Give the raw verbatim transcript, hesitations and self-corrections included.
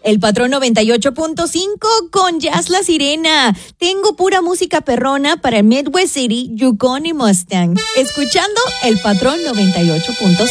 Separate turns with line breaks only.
El Patrón noventa y ocho punto cinco con Jazz La Sirena. Tengo pura música perrona para Midwest City, Yukon y Mustang. Escuchando El Patrón noventa y ocho punto cinco.